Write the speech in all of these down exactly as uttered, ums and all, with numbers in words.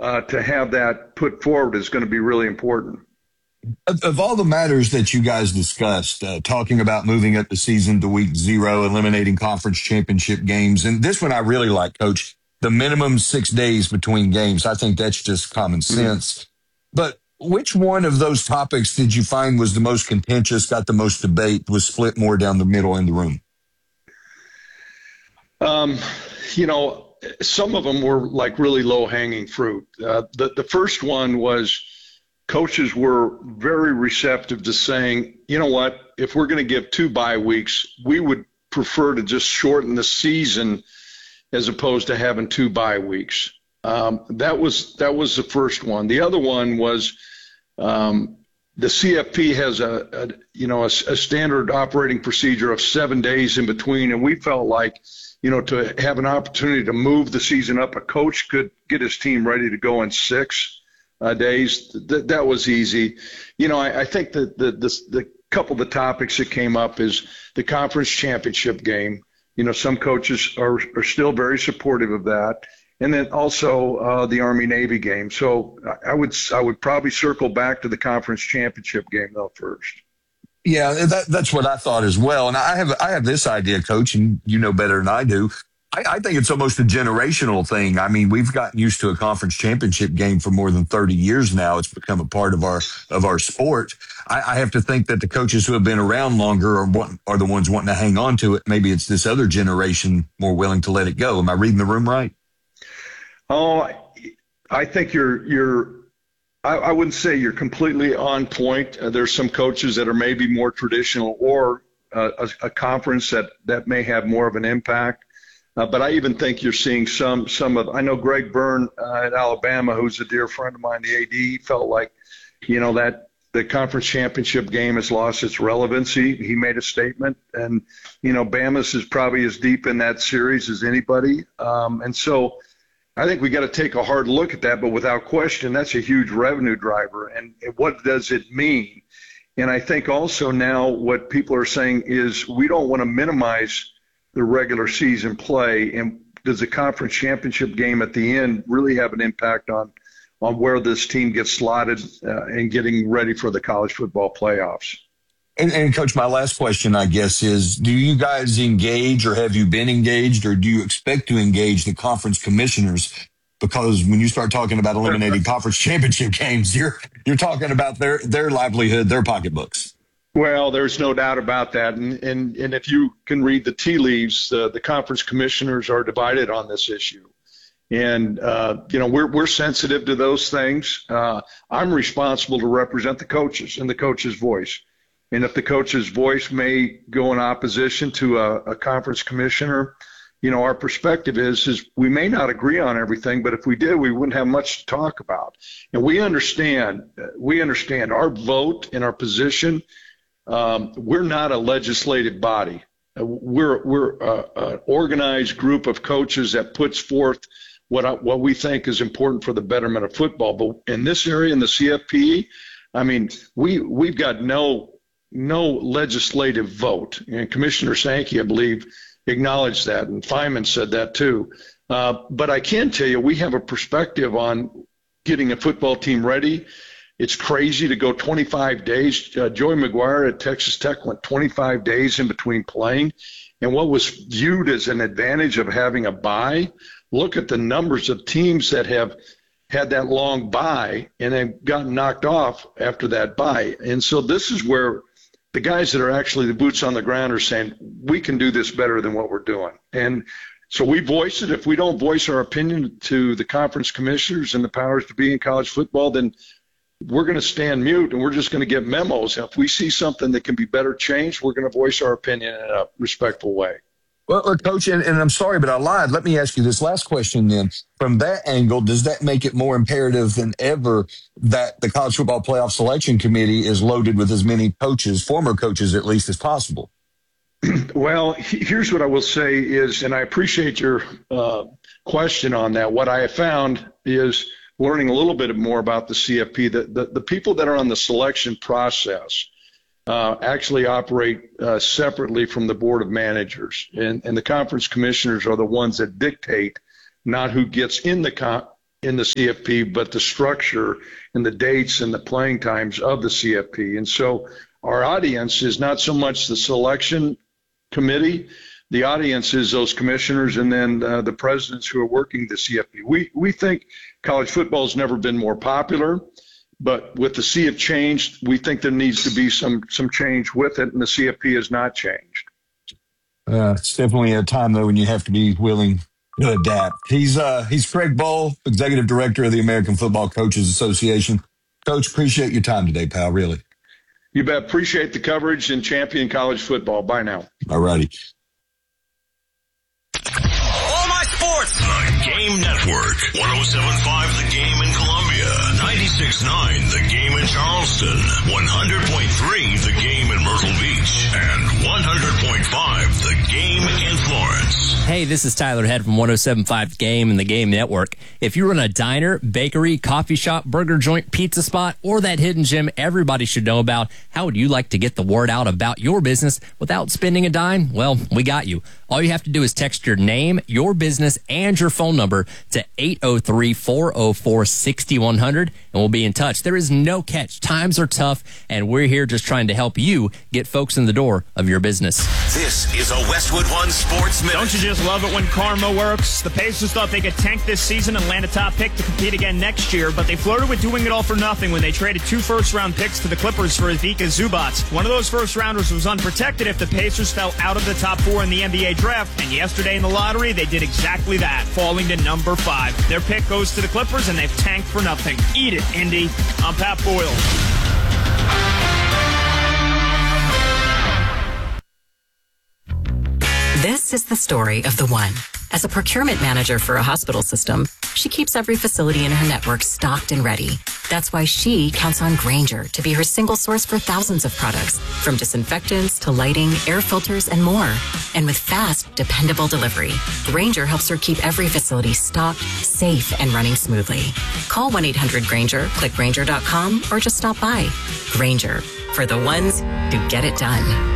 uh, to have that put forward is going to be really important. Of, of all the matters that you guys discussed, uh, talking about moving up the season to week zero, eliminating conference championship games, and this one I really like, Coach, the minimum six days between games. I think that's just common sense. Mm-hmm. But which one of those topics did you find was the most contentious, got the most debate, was split more down the middle in the room? Um, you know, some of them were like really low-hanging fruit. Uh, the, the first one was coaches were very receptive to saying, you know what, if we're going to give two bye weeks, we would prefer to just shorten the season as opposed to having two bye weeks. Um, that was that was the first one. The other one was um, the C F P has a, a you know a, a standard operating procedure of seven days in between, and we felt like, you know, to have an opportunity to move the season up, a coach could get his team ready to go in six uh, days. Th- that was easy. You know, I, I think that the, the the couple of the topics that came up is the conference championship game. You know, some coaches are are still very supportive of that. And then also uh, the Army-Navy game. So I would I would probably circle back to the conference championship game, though, first. Yeah, that, that's what I thought as well. And I have I have this idea, Coach, and you know better than I do. I, I think it's almost a generational thing. I mean, we've gotten used to a conference championship game for more than thirty years now. It's become a part of our of our sport. I, I have to think that the coaches who have been around longer are, want, are the ones wanting to hang on to it. Maybe it's this other generation more willing to let it go. Am I reading the room right? Oh, I think you're you're. I, I wouldn't say you're completely on point. Uh, there's some coaches that are maybe more traditional, or uh, a, a conference that, that may have more of an impact. Uh, but I even think you're seeing some some of. I know Greg Byrne uh, at Alabama, who's a dear friend of mine, the A D, felt like, you know, that the conference championship game has lost its relevancy. He made a statement, and you know, Bama's is probably as deep in that series as anybody, um, and so. I think we got to take a hard look at that, but without question, that's a huge revenue driver. And what does it mean? And I think also now what people are saying is we don't want to minimize the regular season play. And does the conference championship game at the end really have an impact on, on where this team gets slotted uh, and getting ready for the college football playoffs? And, and, Coach, my last question, I guess, is do you guys engage or have you been engaged or do you expect to engage the conference commissioners? Because when you start talking about eliminating conference championship games, you're you're talking about their, their livelihood, their pocketbooks. Well, there's no doubt about that. And, and, and if you can read the tea leaves, uh, the conference commissioners are divided on this issue. And, uh, you know, we're we're sensitive to those things. Uh, I'm responsible to represent the coaches and the coach's voice. And if the coach's voice may go in opposition to a, a conference commissioner, you know, our perspective is, is we may not agree on everything, but if we did, we wouldn't have much to talk about. And we understand, we understand our vote and our position. Um, we're not a legislative body. We're, we're an organized group of coaches that puts forth what, I, what we think is important for the betterment of football. But in this area, in the C F P, I mean, we, we've got no, no legislative vote. And Commissioner Sankey, I believe, acknowledged that, and Feynman said that too. Uh, but I can tell you, we have a perspective on getting a football team ready. It's crazy to go twenty-five days. Uh, Joey McGuire at Texas Tech went twenty-five days in between playing. And what was viewed as an advantage of having a bye, look at the numbers of teams that have had that long bye and have gotten knocked off after that bye. And so this is where the guys that are actually the boots on the ground are saying, we can do this better than what we're doing. And so we voice it. If we don't voice our opinion to the conference commissioners and the powers to be in college football, then we're going to stand mute and we're just going to get memos. And if we see something that can be better changed, we're going to voice our opinion in a respectful way. Well, well, Coach, and, and I'm sorry, but I lied. Let me ask you this last question then. From that angle, does that make it more imperative than ever that the College Football Playoff Selection Committee is loaded with as many coaches, former coaches at least, as possible? Well, here's what I will say is, and I appreciate your uh, question on that. What I have found is learning a little bit more about the C F P, the, the, the people that are on the selection process Uh, actually operate uh, separately from the board of managers. And, and the conference commissioners are the ones that dictate not who gets in the con- in the C F P, but the structure and the dates and the playing times of the C F P. And so our audience is not so much the selection committee. The audience is those commissioners and then uh, the presidents who are working the C F P. We we think college football has never been more popular, but with the sea of change, we think there needs to be some some change with it, and the C F P has not changed. Uh, it's definitely a time, though, when you have to be willing to adapt. He's uh, he's Craig Bohl, Executive Director of the American Football Coaches Association. Coach, appreciate your time today, pal, really. You bet. Appreciate the coverage and champion college football. Bye now. All righty. All my sports. The Game Network. one oh seven point five The Game in Columbia. ninety-six point nine The Game in Charleston. one hundred point three The Game in Myrtle Beach. And one hundred point five The Game in Florence. Hey, this is Tyler Head from one oh seven point five The Game and The Game Network. If you run a diner, bakery, coffee shop, burger joint, pizza spot, or that hidden gem everybody should know about, how would you like to get the word out about your business without spending a dime? Well, we got you. All you have to do is text your name, your business, and your phone number to eight oh three, four oh four, six one zero zero, and we'll be in touch. There is no catch. Times are tough, and we're here just trying to help you get folks in the door of your business. This is a Westwood One Sports Minute. Don't you just love it when karma works? The Pacers thought they could tank this season and land a top pick to compete again next year, but they flirted with doing it all for nothing when they traded two first-round picks to the Clippers for Ivica Zubac. One of those first-rounders was unprotected if the Pacers fell out of the top four in the N B A draft, and yesterday in the lottery, they did exactly that, falling to number five. Their pick goes to the Clippers, and they've tanked for nothing. Eat it, Indy. I'm Pat Boyle. This is the story of the one. As a procurement manager for a hospital system, she keeps every facility in her network stocked and ready. That's why she counts on Grainger to be her single source for thousands of products, from disinfectants to lighting, air filters, and more. And with fast, dependable delivery, Grainger helps her keep every facility stocked, safe, and running smoothly. Call one eight hundred Grainger, click Grainger dot com, or just stop by. Grainger, for the ones who get it done.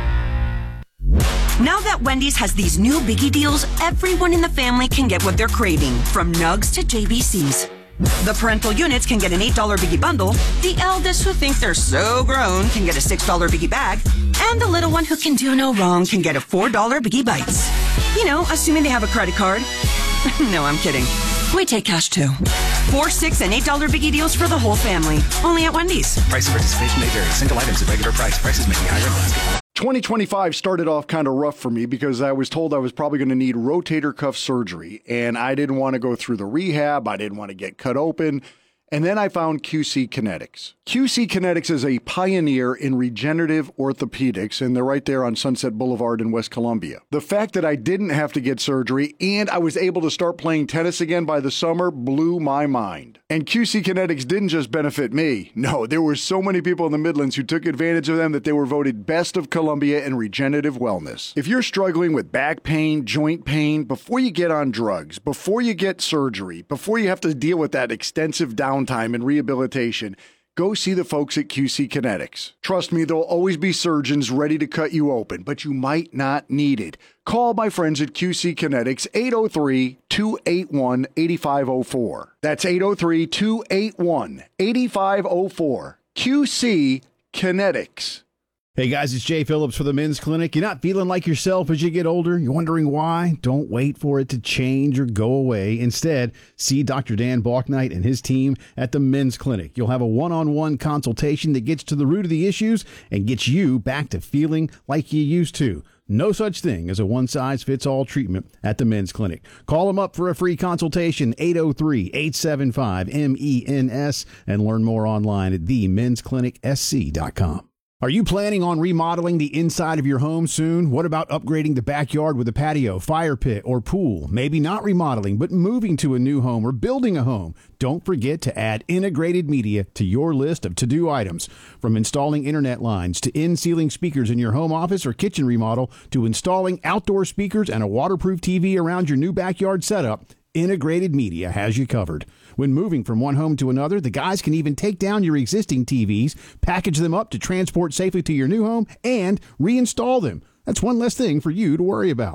Now that Wendy's has these new biggie deals, everyone in the family can get what they're craving, from nugs to J B Cs. The parental units can get an eight dollar biggie bundle, the eldest who think they're so grown can get a six dollar biggie bag, and the little one who can do no wrong can get a four dollar biggie bites. You know, assuming they have a credit card. No, I'm kidding. We take cash too. Four, six, and eight dollar biggie deals for the whole family. Only at Wendy's. Price of participation may vary. Single items at regular price. Prices may be higher in basket. twenty twenty-five started off kind of rough for me because I was told I was probably going to need rotator cuff surgery, and I didn't want to go through the rehab. I didn't want to get cut open. And then I found Q C Kinetics. Q C Kinetics is a pioneer in regenerative orthopedics, and they're right there on Sunset Boulevard in West Columbia. The fact that I didn't have to get surgery and I was able to start playing tennis again by the summer blew my mind. And Q C Kinetics didn't just benefit me. No, there were so many people in the Midlands who took advantage of them that they were voted Best of Columbia in regenerative wellness. If you're struggling with back pain, joint pain, before you get on drugs, before you get surgery, before you have to deal with that extensive downtime and rehabilitation, go see the folks at Q C Kinetics. Trust me, there'll always be surgeons ready to cut you open, but you might not need it. Call my friends at Q C Kinetics, eight oh three, two eight one, eight five oh four. That's eight oh three, two eight one, eight five oh four. Q C Kinetics. Hey guys, it's Jay Phillips for the Men's Clinic. You're not feeling like yourself as you get older? You're wondering why? Don't wait for it to change or go away. Instead, see Doctor Dan Balknight and his team at the Men's Clinic. You'll have a one-on-one consultation that gets to the root of the issues and gets you back to feeling like you used to. No such thing as a one-size-fits-all treatment at the Men's Clinic. Call them up for a free consultation, eight oh three, eight seven five, M E N S, and learn more online at the mens clinic s c dot com. Are you planning on remodeling the inside of your home soon? What about upgrading the backyard with a patio, fire pit, or pool? Maybe not remodeling, but moving to a new home or building a home. Don't forget to add integrated media to your list of to-do items. From installing internet lines to in-ceiling speakers in your home office or kitchen remodel to installing outdoor speakers and a waterproof T V around your new backyard setup, Integrated Media has you covered. When moving from one home to another, the guys can even take down your existing T Vs, package them up to transport safely to your new home, and reinstall them. That's one less thing for you to worry about.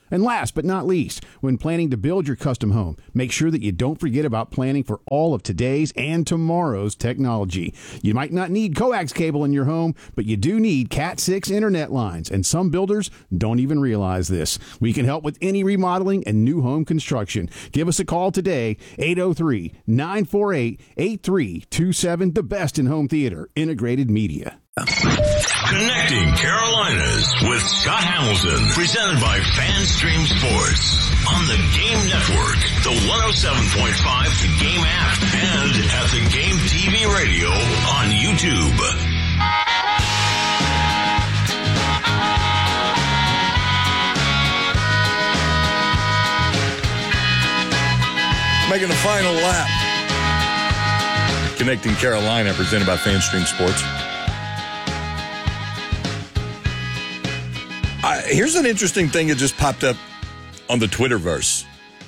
And last but not least, when planning to build your custom home, make sure that you don't forget about planning for all of today's and tomorrow's technology. You might not need coax cable in your home, but you do need cat six internet lines, and some builders don't even realize this. We can help with any remodeling and new home construction. Give us a call today, eight oh three, nine four eight, eight three two seven, the best in home theater, Integrated Media. Connecting Carolinas with Scott Hamilton, presented by FanStream Sports on the Game Network, the one oh seven point five The Game app, and at the Game T V radio on YouTube. Making the final lap. Connecting Carolina, presented by FanStream Sports. Uh, here's an interesting thing that just popped up on the Twitterverse.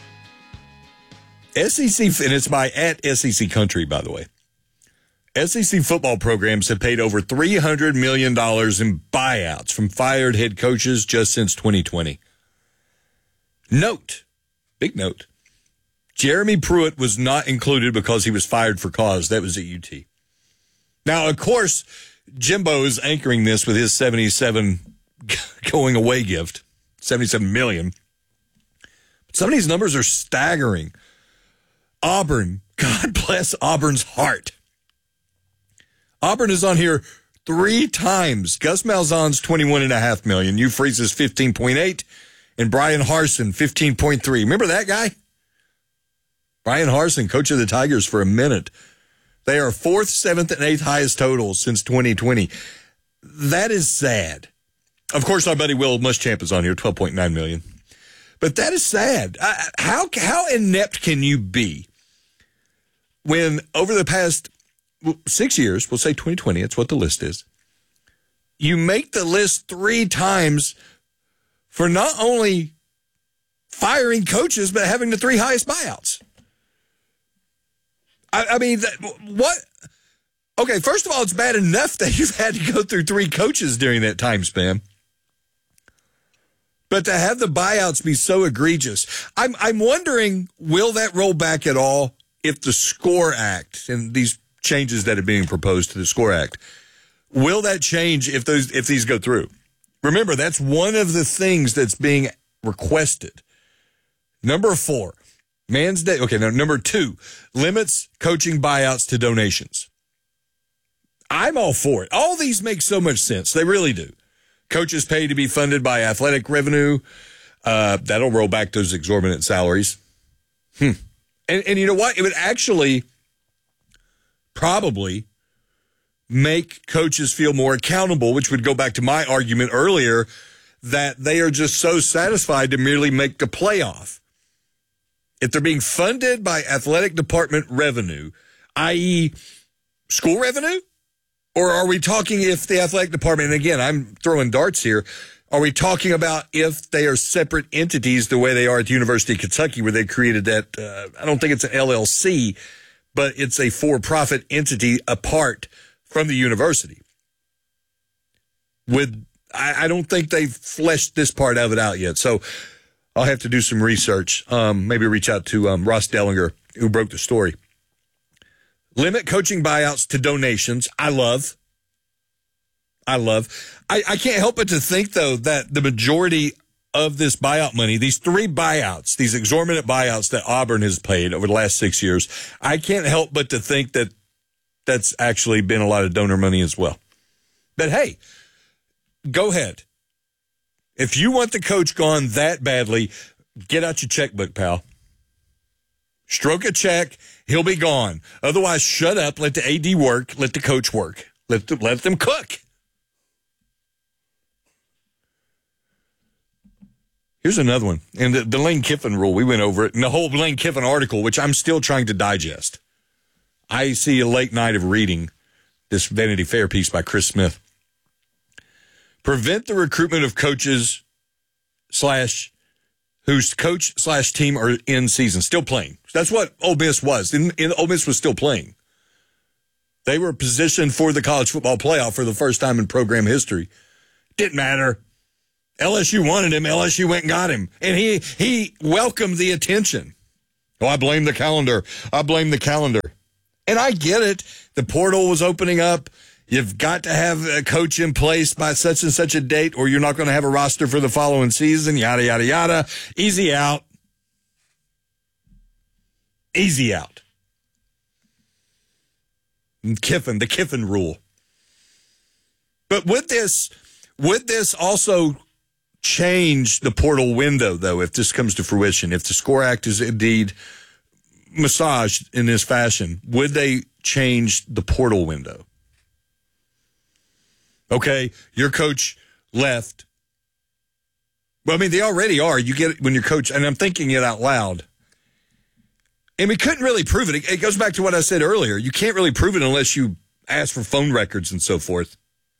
S E C, and it's by at S E C Country, by the way. S E C football programs have paid over three hundred million dollars in buyouts from fired head coaches just since twenty twenty. Note, big note, Jeremy Pruitt was not included because he was fired for cause. That was at U T. Now, of course, Jimbo is anchoring this with his seventy-seven going away gift, seventy-seven million dollars. But some of these numbers are staggering. Auburn, God bless Auburn's heart. Auburn is on here three times. Gus Malzahn's twenty-one point five million dollars, Hugh Freeze's fifteen point eight, and Brian Harsin, fifteen point three. Remember that guy? Brian Harsin, coach of the Tigers for a minute. They are fourth, seventh, and eighth highest totals since twenty twenty. That is sad. Of course, our buddy Will Muschamp is on here, twelve point nine million dollars. But that is sad. I, how how inept can you be when over the past six years, we'll say twenty twenty, that's what the list is, you make the list three times for not only firing coaches, but having the three highest buyouts? I, I mean, what? Okay, first of all, it's bad enough that you've had to go through three coaches during that time span. But to have the buyouts be so egregious, I'm I'm wondering, will that roll back at all if the SCORE Act and these changes that are being proposed to the SCORE Act, will that change if those if these go through? Remember, that's one of the things that's being requested. Number four, man's day. Okay, now number two, limits coaching buyouts to donations. I'm all for it. All these make so much sense. They really do. Coaches pay to be funded by athletic revenue. Uh, that'll roll back those exorbitant salaries. Hmm. And, and you know what? It would actually probably make coaches feel more accountable, which would go back to my argument earlier that they are just so satisfied to merely make the playoff. If they're being funded by athletic department revenue, that is school revenue, or are we talking if the athletic department, and again, I'm throwing darts here, are we talking about if they are separate entities the way they are at the University of Kentucky where they created that, uh, I don't think it's an L L C, but it's a for-profit entity apart from the university. With, I, I don't think they've fleshed this part of it out yet, so I'll have to do some research, um, maybe reach out to um, Ross Dellinger, who broke the story. Limit coaching buyouts to donations. I love. I love. I, I can't help but to think, though, that the majority of this buyout money, these three buyouts, these exorbitant buyouts that Auburn has paid over the last six years, I can't help but to think that that's actually been a lot of donor money as well. But, hey, go ahead. If you want the coach gone that badly, get out your checkbook, pal. Stroke a check, he'll be gone. Otherwise, shut up, let the A D work, let the coach work. Let, the, let them cook. Here's another one. And the, the Lane Kiffin rule, we went over it. And the whole Lane Kiffin article, which I'm still trying to digest. I see a late night of reading this Vanity Fair piece by Chris Smith. Prevent the recruitment of coaches slash whose coach slash team are in season, still playing. That's what Ole Miss was. In, in, Ole Miss was still playing. They were positioned for the college football playoff for the first time in program history. Didn't matter. L S U wanted him. L S U went and got him. And he he welcomed the attention. Oh, I blame the calendar. I blame the calendar. And I get it. The portal was opening up. You've got to have a coach in place by such and such a date, or you're not going to have a roster for the following season, yada, yada, yada. Easy out. Easy out. And Kiffin, the Kiffin rule. But with this, would this also change the portal window, though, if this comes to fruition? If the SCORE Act is indeed massaged in this fashion, would they change the portal window? Okay, your coach left. Well, I mean, they already are. You get it when your coach, and I'm thinking it out loud. And we couldn't really prove it. It goes back to what I said earlier. You can't really prove it unless you ask for phone records and so forth.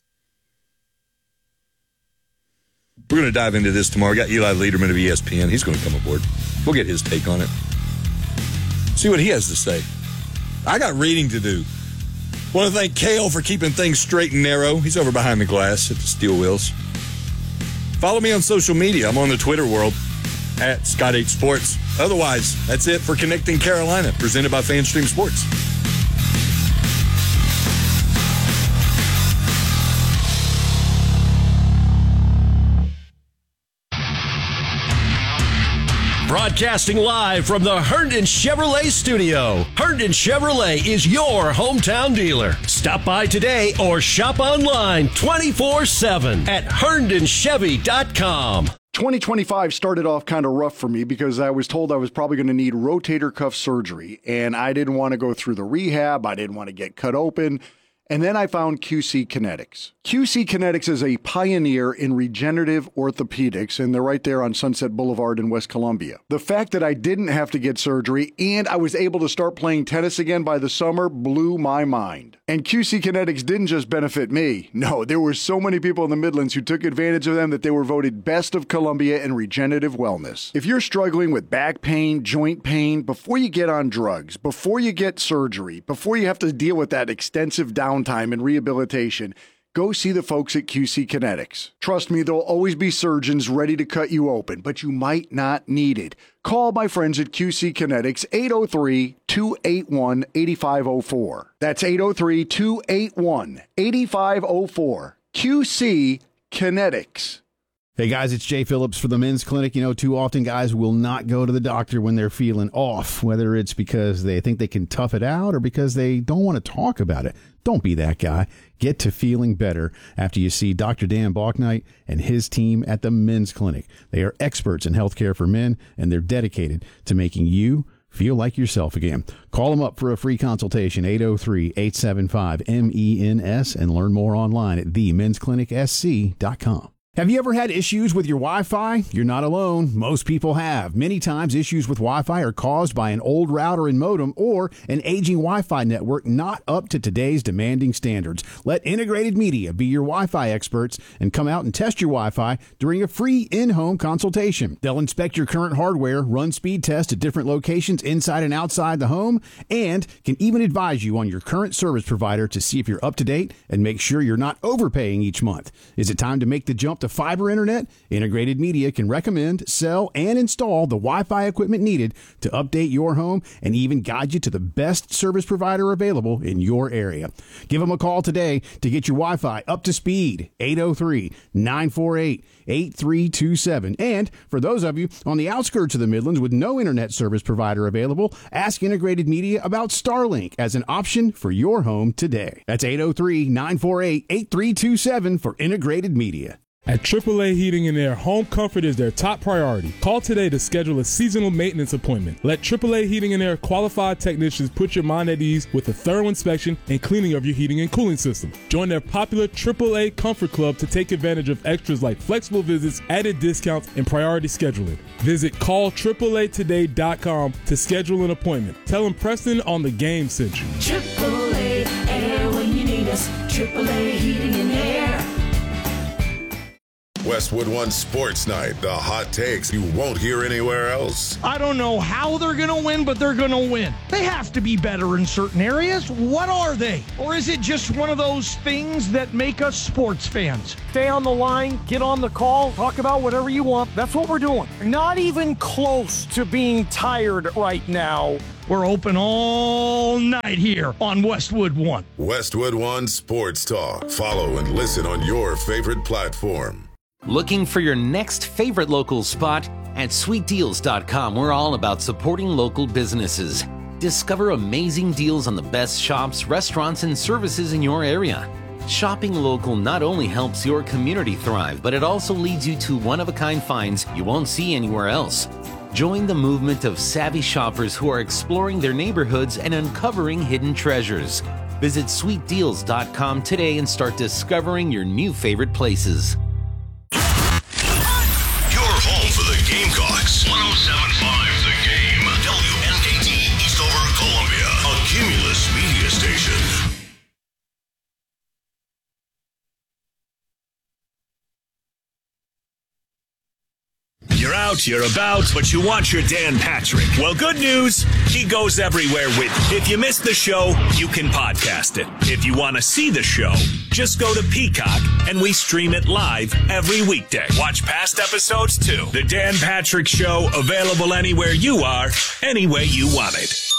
We're going to dive into this tomorrow. We got Eli Lederman of E S P N. He's going to come aboard. We'll get his take on it. See what he has to say. I got reading to do. Want to thank Kale for keeping things straight and narrow. He's over behind the glass at the Steel Wheels. Follow me on social media. I'm on the Twitter world at Scott eight Sports. Otherwise, that's it for Connecting Carolina, presented by FanStream Sports. Broadcasting live from the Herndon Chevrolet studio. Herndon Chevrolet is your hometown dealer. Stop by today or shop online twenty-four seven at herndon chevy dot com. twenty twenty-five started off kind of rough for me because I was told I was probably going to need rotator cuff surgery, and I didn't want to go through the rehab. I didn't want to get cut open. And then I found Q C Kinetics. Q C Kinetics is a pioneer in regenerative orthopedics, and they're right there on Sunset Boulevard in West Columbia. The fact that I didn't have to get surgery and I was able to start playing tennis again by the summer blew my mind. And Q C Kinetics didn't just benefit me. No, there were so many people in the Midlands who took advantage of them that they were voted Best of Columbia in regenerative wellness. If you're struggling with back pain, joint pain, before you get on drugs, before you get surgery, before you have to deal with that extensive downtime and rehabilitation, go see the folks at Q C Kinetics. Trust me, there'll always be surgeons ready to cut you open, but you might not need it. Call my friends at Q C Kinetics, eight oh three, two eight one, eight five oh four. That's eight oh three, two eight one, eight five oh four. Q C Kinetics. Hey guys, it's Jay Phillips for the Men's Clinic. You know, too often guys will not go to the doctor when they're feeling off, whether it's because they think they can tough it out or because they don't want to talk about it. Don't be that guy. Get to feeling better after you see Doctor Dan Balknight and his team at the Men's Clinic. They are experts in healthcare for men, and they're dedicated to making you feel like yourself again. Call them up for a free consultation, eight oh three, eight seven five, M E N S, and learn more online at the men's clinic s c dot com. Have you ever had issues with your Wi-Fi? You're not alone. Most people have. Many times, issues with Wi-Fi are caused by an old router and modem or an aging Wi-Fi network not up to today's demanding standards. Let Integrated Media be your Wi-Fi experts and come out and test your Wi-Fi during a free in-home consultation. They'll inspect your current hardware, run speed tests at different locations inside and outside the home, and can even advise you on your current service provider to see if you're up to date and make sure you're not overpaying each month. Is it time to make the jump to fiber internet? Integrated Media can recommend, sell, and install the Wi-Fi equipment needed to update your home and even guide you to the best service provider available in your area. Give them a call today to get your Wi-Fi up to speed. eight oh three, nine four eight, eight three two seven. And for those of you on the outskirts of the Midlands with no internet service provider available, ask Integrated Media about Starlink as an option for your home today. That's eight oh three, nine four eight, eight three two seven for Integrated Media. At triple A Heating and Air, home comfort is their top priority. Call today to schedule a seasonal maintenance appointment. Let triple A Heating and Air qualified technicians put your mind at ease with a thorough inspection and cleaning of your heating and cooling system. Join their popular triple A Comfort Club to take advantage of extras like flexible visits, added discounts, and priority scheduling. Visit call triple A today dot com to schedule an appointment. Tell them Preston on the Game sent you. triple A Air when you need us. triple A Heating and Air. Westwood One Sports Night, the hot takes you won't hear anywhere else. I don't know how they're going to win, but they're going to win. They have to be better in certain areas. What are they? Or is it just one of those things that make us sports fans? Stay on the line, get on the call, talk about whatever you want. That's what we're doing. Not even close to being tired right now. We're open all night here on Westwood One. Westwood One Sports Talk. Follow and listen on your favorite platform. Looking for your next favorite local spot? At sweet deals dot com, we're all about supporting local businesses. Discover amazing deals on the best shops, restaurants, and services in your area. Shopping local not only helps your community thrive, but it also leads you to one-of-a-kind finds you won't see anywhere else. Join the movement of savvy shoppers who are exploring their neighborhoods and uncovering hidden treasures. Visit sweet deals dot com today and start discovering your new favorite places. Home for the Gamecocks. one oh seven point five The Game. W N K T Eastover, Columbia. A Cumulus media station. You're out, you're about, but you want your Dan Patrick. Well, good news, he goes everywhere with you. If you missed the show, you can podcast it. If you want to see the show, just go to Peacock and we stream it live every weekday. Watch past episodes too. The Dan Patrick Show, available anywhere you are, any way you want it.